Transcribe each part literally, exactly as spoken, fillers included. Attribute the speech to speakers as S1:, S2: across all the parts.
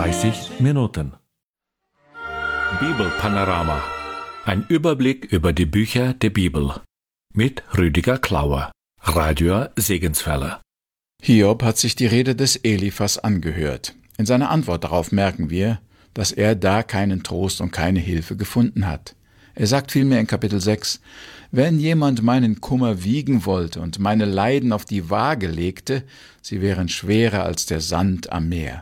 S1: dreißig Minuten. Bibelpanorama. Ein Überblick über die Bücher der Bibel. Mit Rüdiger Klauer, Radio Segenswelle.
S2: Hiob hat sich die Rede des Eliphas angehört. In seiner Antwort darauf merken wir, dass er da keinen Trost und keine Hilfe gefunden hat. Er sagt vielmehr in Kapitel sechs, wenn jemand meinen Kummer wiegen wollte und meine Leiden auf die Waage legte, sie wären schwerer als der Sand am Meer.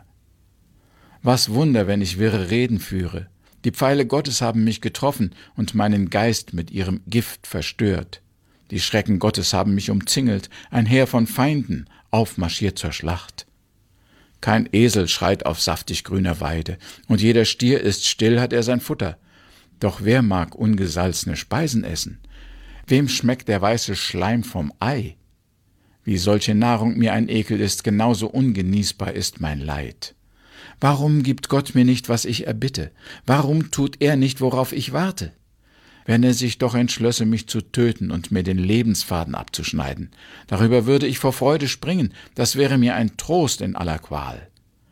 S2: Was Wunder, wenn ich wirre Reden führe. Die Pfeile Gottes haben mich getroffen und meinen Geist mit ihrem Gift verstört. Die Schrecken Gottes haben mich umzingelt, ein Heer von Feinden aufmarschiert zur Schlacht. Kein Esel schreit auf saftig grüner Weide, und jeder Stier ist still, hat er sein Futter. Doch wer mag ungesalzene Speisen essen? Wem schmeckt der weiße Schleim vom Ei? Wie solche Nahrung mir ein Ekel ist, genauso ungenießbar ist mein Leid. Warum gibt Gott mir nicht, was ich erbitte? Warum tut er nicht, worauf ich warte? Wenn er sich doch entschlösse, mich zu töten und mir den Lebensfaden abzuschneiden, darüber würde ich vor Freude springen, das wäre mir ein Trost in aller Qual.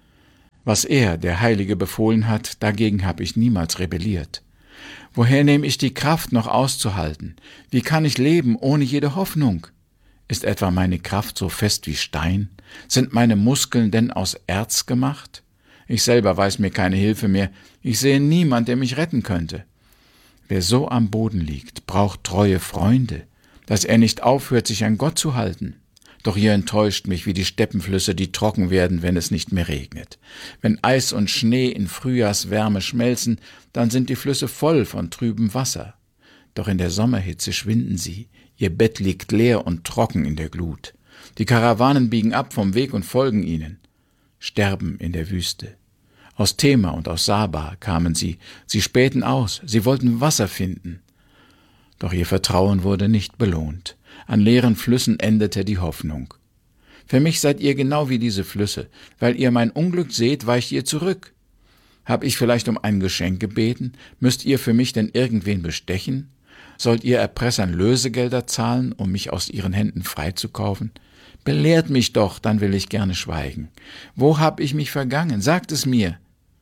S2: Was er, der Heilige, befohlen hat, dagegen habe ich niemals rebelliert. Woher nehme ich die Kraft, noch auszuhalten? Wie kann ich leben ohne jede Hoffnung? Ist etwa meine Kraft so fest wie Stein? Sind meine Muskeln denn aus Erz gemacht? Ich selber weiß mir keine Hilfe mehr. Ich sehe niemand, der mich retten könnte. Wer so am Boden liegt, braucht treue Freunde, dass er nicht aufhört, sich an Gott zu halten. Doch ihr enttäuscht mich wie die Steppenflüsse, die trocken werden, wenn es nicht mehr regnet. Wenn Eis und Schnee in Frühjahrswärme schmelzen, dann sind die Flüsse voll von trübem Wasser. Doch in der Sommerhitze schwinden sie, ihr Bett liegt leer und trocken in der Glut. Die Karawanen biegen ab vom Weg und folgen ihnen, sterben in der Wüste. Aus Tema und aus Saba kamen sie, sie spähten aus, sie wollten Wasser finden. Doch ihr Vertrauen wurde nicht belohnt. An leeren Flüssen endete die Hoffnung. Für mich seid ihr genau wie diese Flüsse. Weil ihr mein Unglück seht, weicht ihr zurück. Hab ich vielleicht um ein Geschenk gebeten? Müsst ihr für mich denn irgendwen bestechen? Sollt ihr Erpressern Lösegelder zahlen, um mich aus ihren Händen freizukaufen? Belehrt mich doch, dann will ich gerne schweigen. Wo hab ich mich vergangen? Sagt es mir.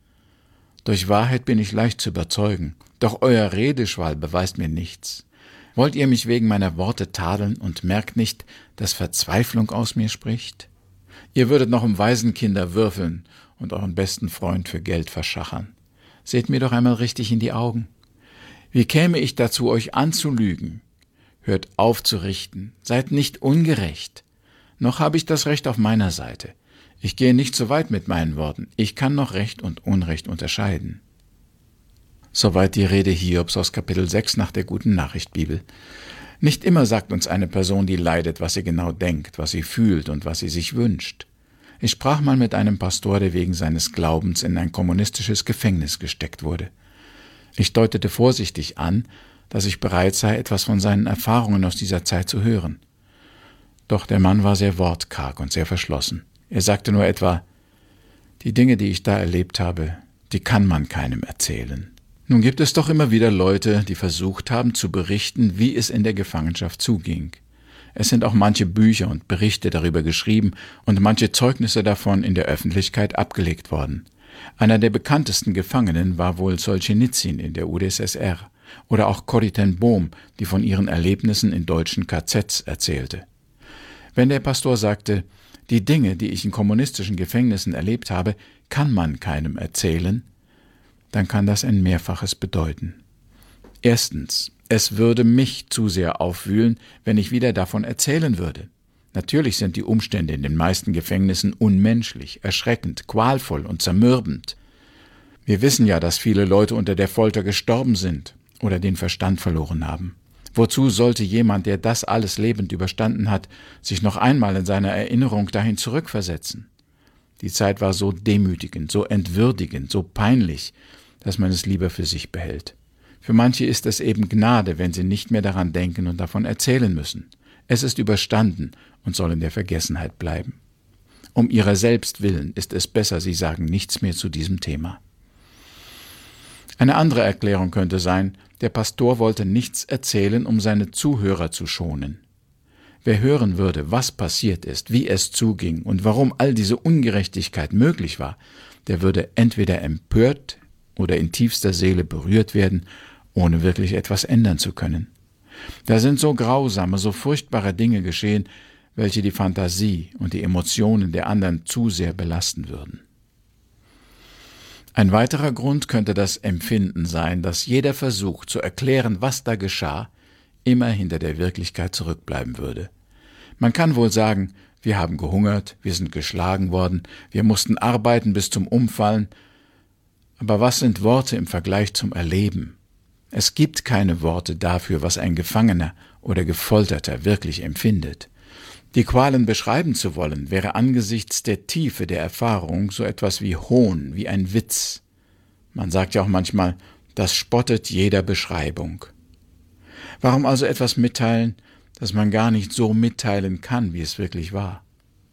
S2: Durch Wahrheit bin ich leicht zu überzeugen, doch euer Redeschwall beweist mir nichts. Wollt ihr mich wegen meiner Worte tadeln und merkt nicht, dass Verzweiflung aus mir spricht? Ihr würdet noch um Waisenkinder würfeln und euren besten Freund für Geld verschachern. Seht mir doch einmal richtig in die Augen. Wie käme ich dazu, euch anzulügen? Hört auf zu richten, seid nicht ungerecht. Noch habe ich das Recht auf meiner Seite. Ich gehe nicht so weit mit meinen Worten. Ich kann noch Recht und Unrecht unterscheiden. Soweit die Rede Hiobs aus Kapitel sechs nach der Guten Nachricht Bibel. Nicht immer sagt uns eine Person, die leidet, was sie genau denkt, was sie fühlt und was sie sich wünscht. Ich sprach mal mit einem Pastor, der wegen seines Glaubens in ein kommunistisches Gefängnis gesteckt wurde. Ich deutete vorsichtig an, dass ich bereit sei, etwas von seinen Erfahrungen aus dieser Zeit zu hören. Doch der Mann war sehr wortkarg und sehr verschlossen. Er sagte nur etwa, die Dinge, die ich da erlebt habe, die kann man keinem erzählen. Nun gibt es doch immer wieder Leute, die versucht haben zu berichten, wie es in der Gefangenschaft zuging. Es sind auch manche Bücher und Berichte darüber geschrieben und manche Zeugnisse davon in der Öffentlichkeit abgelegt worden. Einer der bekanntesten Gefangenen war wohl Solschenizyn in der U d S S R oder auch Corrie ten Boom, die von ihren Erlebnissen in deutschen K Zs erzählte. Wenn der Pastor sagte, die Dinge, die ich in kommunistischen Gefängnissen erlebt habe, kann man keinem erzählen, dann kann das ein Mehrfaches bedeuten. Erstens, es würde mich zu sehr aufwühlen, wenn ich wieder davon erzählen würde. Natürlich sind die Umstände in den meisten Gefängnissen unmenschlich, erschreckend, qualvoll und zermürbend. Wir wissen ja, dass viele Leute unter der Folter gestorben sind oder den Verstand verloren haben. Wozu sollte jemand, der das alles lebend überstanden hat, sich noch einmal in seiner Erinnerung dahin zurückversetzen? Die Zeit war so demütigend, so entwürdigend, so peinlich, dass man es lieber für sich behält. Für manche ist es eben Gnade, wenn sie nicht mehr daran denken und davon erzählen müssen. Es ist überstanden und soll in der Vergessenheit bleiben. Um ihrer selbst willen ist es besser, sie sagen nichts mehr zu diesem Thema. Eine andere Erklärung könnte sein, der Pastor wollte nichts erzählen, um seine Zuhörer zu schonen. Wer hören würde, was passiert ist, wie es zuging und warum all diese Ungerechtigkeit möglich war, der würde entweder empört oder in tiefster Seele berührt werden, ohne wirklich etwas ändern zu können. Da sind so grausame, so furchtbare Dinge geschehen, welche die Fantasie und die Emotionen der anderen zu sehr belasten würden. Ein weiterer Grund könnte das Empfinden sein, dass jeder Versuch zu erklären, was da geschah, immer hinter der Wirklichkeit zurückbleiben würde. Man kann wohl sagen, wir haben gehungert, wir sind geschlagen worden, wir mussten arbeiten bis zum Umfallen. Aber was sind Worte im Vergleich zum Erleben? Es gibt keine Worte dafür, was ein Gefangener oder Gefolterter wirklich empfindet. Die Qualen beschreiben zu wollen, wäre angesichts der Tiefe der Erfahrung so etwas wie Hohn, wie ein Witz. Man sagt ja auch manchmal, das spottet jeder Beschreibung. Warum also etwas mitteilen, das man gar nicht so mitteilen kann, wie es wirklich war?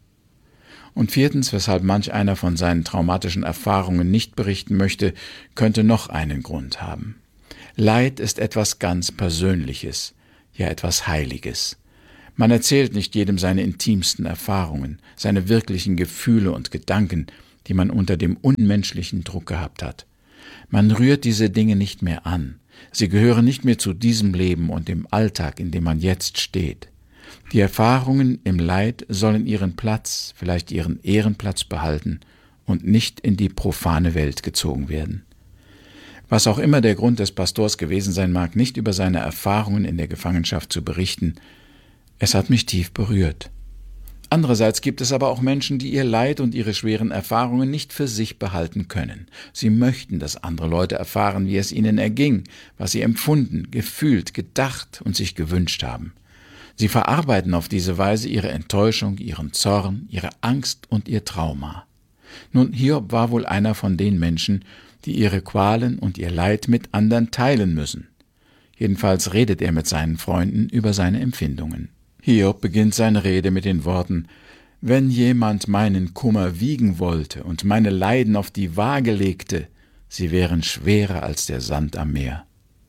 S2: Und viertens, weshalb manch einer von seinen traumatischen Erfahrungen nicht berichten möchte, könnte noch einen Grund haben. Leid ist etwas ganz Persönliches, ja etwas Heiliges. Man erzählt nicht jedem seine intimsten Erfahrungen, seine wirklichen Gefühle und Gedanken, die man unter dem unmenschlichen Druck gehabt hat. Man rührt diese Dinge nicht mehr an. Sie gehören nicht mehr zu diesem Leben und dem Alltag, in dem man jetzt steht. Die Erfahrungen im Leid sollen ihren Platz, vielleicht ihren Ehrenplatz behalten und nicht in die profane Welt gezogen werden. Was auch immer der Grund des Pastors gewesen sein mag, nicht über seine Erfahrungen in der Gefangenschaft zu berichten, es hat mich tief berührt. Andererseits gibt es aber auch Menschen, die ihr Leid und ihre schweren Erfahrungen nicht für sich behalten können. Sie möchten, dass andere Leute erfahren, wie es ihnen erging, was sie empfunden, gefühlt, gedacht und sich gewünscht haben. Sie verarbeiten auf diese Weise ihre Enttäuschung, ihren Zorn, ihre Angst und ihr Trauma. Nun, Hiob war wohl einer von den Menschen, die ihre Qualen und ihr Leid mit anderen teilen müssen. Jedenfalls redet er mit seinen Freunden über seine Empfindungen. Hiob beginnt seine Rede mit den Worten: Wenn jemand meinen Kummer wiegen wollte und meine Leiden auf die Waage legte, sie wären schwerer als der Sand am Meer.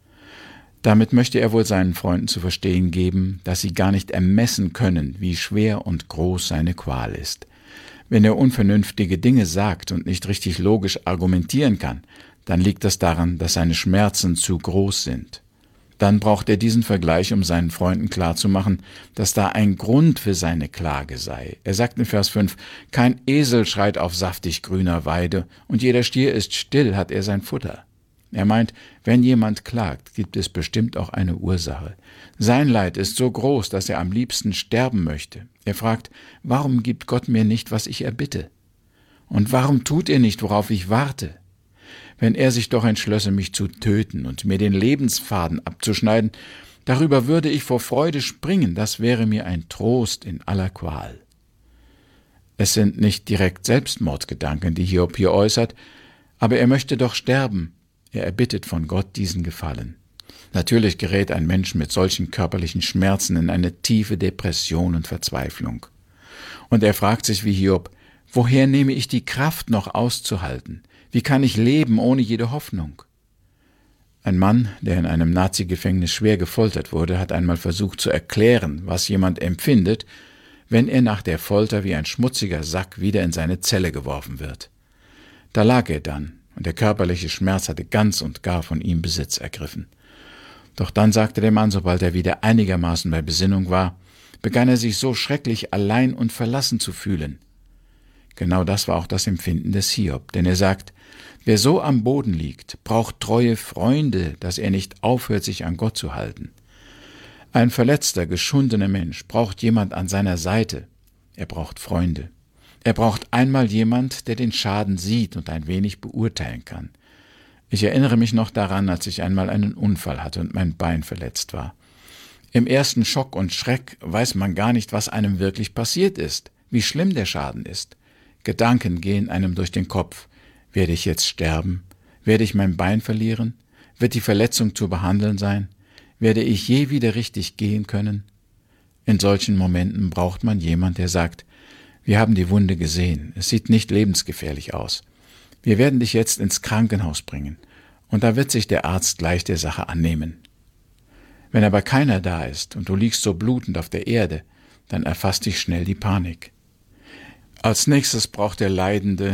S2: Damit möchte er wohl seinen Freunden zu verstehen geben, dass sie gar nicht ermessen können, wie schwer und groß seine Qual ist. Wenn er unvernünftige Dinge sagt und nicht richtig logisch argumentieren kann, dann liegt das daran, dass seine Schmerzen zu groß sind. Dann braucht er diesen Vergleich, um seinen Freunden klarzumachen, dass da ein Grund für seine Klage sei. Er sagt in Vers fünf, kein Esel schreit auf saftig grüner Weide und jeder Stier ist still, hat er sein Futter. Er meint, wenn jemand klagt, gibt es bestimmt auch eine Ursache. Sein Leid ist so groß, dass er am liebsten sterben möchte. Er fragt, warum gibt Gott mir nicht, was ich erbitte? Und warum tut er nicht, worauf ich warte? Wenn er sich doch entschlösse, mich zu töten und mir den Lebensfaden abzuschneiden, darüber würde ich vor Freude springen, das wäre mir ein Trost in aller Qual. Es sind nicht direkt Selbstmordgedanken, die Hiob hier äußert, aber er möchte doch sterben. Er erbittet von Gott diesen Gefallen. Natürlich gerät ein Mensch mit solchen körperlichen Schmerzen in eine tiefe Depression und Verzweiflung. Und er fragt sich wie Hiob, woher nehme ich die Kraft noch auszuhalten? Wie kann ich leben ohne jede Hoffnung? Ein Mann, der in einem Nazi-Gefängnis schwer gefoltert wurde, hat einmal versucht zu erklären, was jemand empfindet, wenn er nach der Folter wie ein schmutziger Sack wieder in seine Zelle geworfen wird. Da lag er dann, und der körperliche Schmerz hatte ganz und gar von ihm Besitz ergriffen. Doch dann sagte der Mann, sobald er wieder einigermaßen bei Besinnung war, begann er sich so schrecklich allein und verlassen zu fühlen. Genau das war auch das Empfinden des Hiob, denn er sagt, wer so am Boden liegt, braucht treue Freunde, dass er nicht aufhört, sich an Gott zu halten. Ein verletzter, geschundener Mensch braucht jemand an seiner Seite. Er braucht Freunde. Er braucht einmal jemand, der den Schaden sieht und ein wenig beurteilen kann. Ich erinnere mich noch daran, als ich einmal einen Unfall hatte und mein Bein verletzt war. Im ersten Schock und Schreck weiß man gar nicht, was einem wirklich passiert ist, wie schlimm der Schaden ist. Gedanken gehen einem durch den Kopf. Werde ich jetzt sterben? Werde ich mein Bein verlieren? Wird die Verletzung zu behandeln sein? Werde ich je wieder richtig gehen können? In solchen Momenten braucht man jemand, der sagt, wir haben die Wunde gesehen, es sieht nicht lebensgefährlich aus. Wir werden dich jetzt ins Krankenhaus bringen, und da wird sich der Arzt gleich der Sache annehmen. Wenn aber keiner da ist und du liegst so blutend auf der Erde, dann erfasst dich schnell die Panik. Als nächstes braucht der Leidende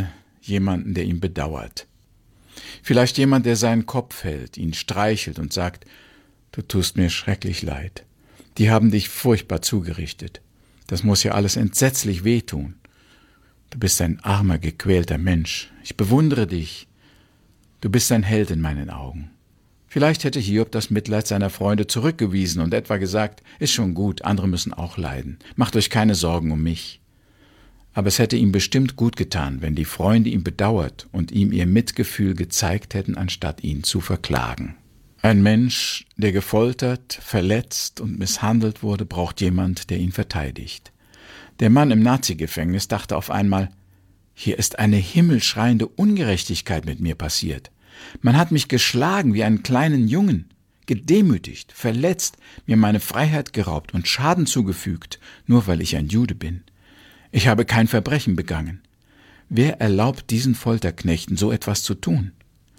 S2: jemanden, der ihn bedauert. Vielleicht jemand, der seinen Kopf hält, ihn streichelt und sagt, du tust mir schrecklich leid. Die haben dich furchtbar zugerichtet. Das muss ja alles entsetzlich wehtun. Du bist ein armer, gequälter Mensch. Ich bewundere dich. Du bist ein Held in meinen Augen. Vielleicht hätte Hiob das Mitleid seiner Freunde zurückgewiesen und etwa gesagt, ist schon gut, andere müssen auch leiden. Macht euch keine Sorgen um mich. Aber es hätte ihm bestimmt gut getan, wenn die Freunde ihn bedauert und ihm ihr Mitgefühl gezeigt hätten, anstatt ihn zu verklagen. Ein Mensch, der gefoltert, verletzt und misshandelt wurde, braucht jemand, der ihn verteidigt. Der Mann im Nazi-Gefängnis dachte auf einmal, hier ist eine himmelschreiende Ungerechtigkeit mit mir passiert. Man hat mich geschlagen wie einen kleinen Jungen, gedemütigt, verletzt, mir meine Freiheit geraubt und Schaden zugefügt, nur weil ich ein Jude bin. Ich habe kein Verbrechen begangen. Wer erlaubt diesen Folterknechten, so etwas zu tun?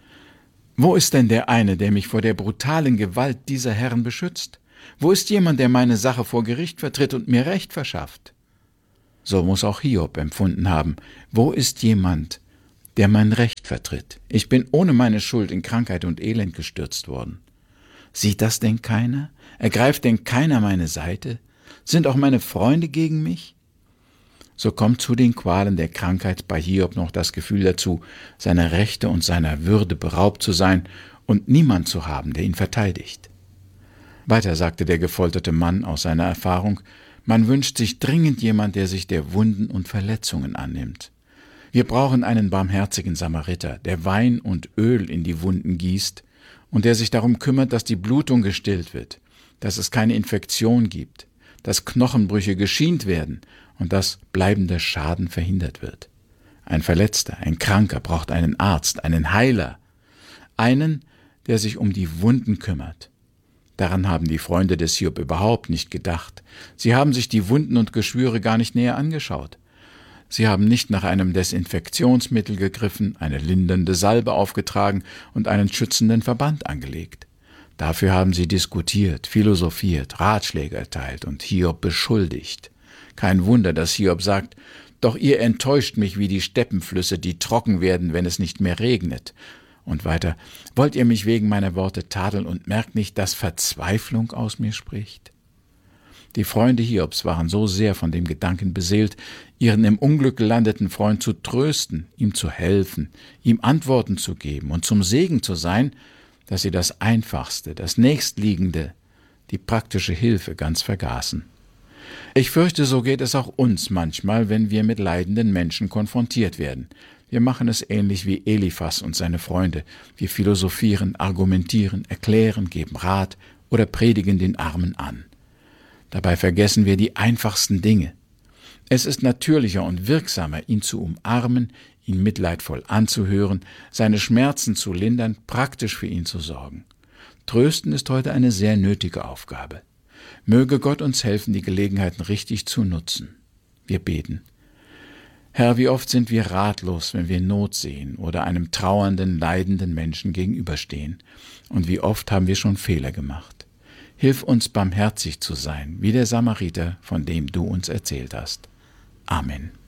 S2: Wo ist denn der eine, der mich vor der brutalen Gewalt dieser Herren beschützt? Wo ist jemand, der meine Sache vor Gericht vertritt und mir Recht verschafft? So muss auch Hiob empfunden haben. Wo ist jemand, der mein Recht vertritt? Ich bin ohne meine Schuld in Krankheit und Elend gestürzt worden. Sieht das denn keiner? Ergreift denn keiner meine Seite? Sind auch meine Freunde gegen mich? So kommt zu den Qualen der Krankheit bei Hiob noch das Gefühl dazu, seiner Rechte und seiner Würde beraubt zu sein und niemand zu haben, der ihn verteidigt. Weiter sagte der gefolterte Mann aus seiner Erfahrung, man wünscht sich dringend jemand, der sich der Wunden und Verletzungen annimmt. Wir brauchen einen barmherzigen Samariter, der Wein und Öl in die Wunden gießt und der sich darum kümmert, dass die Blutung gestillt wird, dass es keine Infektion gibt, dass Knochenbrüche geschient werden und dass bleibender Schaden verhindert wird. Ein Verletzter, ein Kranker braucht einen Arzt, einen Heiler, einen, der sich um die Wunden kümmert. Daran haben die Freunde des Hiob überhaupt nicht gedacht. Sie haben sich die Wunden und Geschwüre gar nicht näher angeschaut. Sie haben nicht nach einem Desinfektionsmittel gegriffen, eine lindernde Salbe aufgetragen und einen schützenden Verband angelegt. Dafür haben sie diskutiert, philosophiert, Ratschläge erteilt und Hiob beschuldigt. Kein Wunder, dass Hiob sagt, doch ihr enttäuscht mich wie die Steppenflüsse, die trocken werden, wenn es nicht mehr regnet. Und weiter, wollt ihr mich wegen meiner Worte tadeln und merkt nicht, dass Verzweiflung aus mir spricht? Die Freunde Hiobs waren so sehr von dem Gedanken beseelt, ihren im Unglück gelandeten Freund zu trösten, ihm zu helfen, ihm Antworten zu geben und zum Segen zu sein, dass sie das Einfachste, das Nächstliegende, die praktische Hilfe ganz vergaßen. Ich fürchte, so geht es auch uns manchmal, wenn wir mit leidenden Menschen konfrontiert werden. Wir machen es ähnlich wie Eliphas und seine Freunde. Wir philosophieren, argumentieren, erklären, geben Rat oder predigen den Armen an. Dabei vergessen wir die einfachsten Dinge. Es ist natürlicher und wirksamer, ihn zu umarmen, ihn mitleidvoll anzuhören, seine Schmerzen zu lindern, praktisch für ihn zu sorgen. Trösten ist heute eine sehr nötige Aufgabe. Möge Gott uns helfen, die Gelegenheiten richtig zu nutzen. Wir beten. Herr, wie oft sind wir ratlos, wenn wir Not sehen oder einem trauernden, leidenden Menschen gegenüberstehen. Und wie oft haben wir schon Fehler gemacht. Hilf uns, barmherzig zu sein, wie der Samariter, von dem du uns erzählt hast. Amen.